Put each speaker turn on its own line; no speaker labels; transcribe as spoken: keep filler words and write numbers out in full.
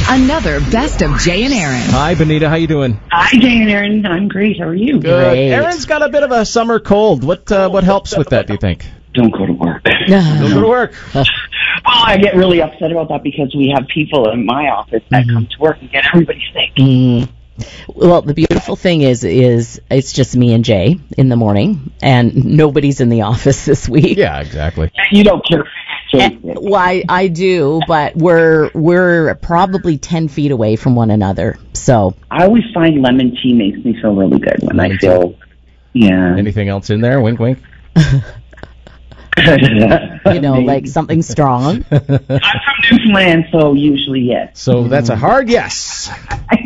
Another Best of Jay and Aaron.
Hi, Benita. How you doing?
Hi, Jay and Aaron. I'm great. How are you?
Good.
Great.
Aaron's got a bit of a summer cold. What uh, what helps with that, do you think?
Don't go to work.
Don't go to work.
Well, I get really upset about that because we have people in my office that
Mm-hmm.
come to work and get everybody sick.
Mm. Well, the beautiful thing is, is it's just me and Jay in the morning, and nobody's in the office this week.
Yeah, exactly.
You don't care.
And, well, I, I do, but we're we're probably ten feet away from one another. So
I always find lemon tea makes me feel really good when
Lemon
I feel, yeah.
Anything else in there? Wink, wink.
you know, like something strong.
I'm from Newfoundland, so usually yes.
So that's a hard yes.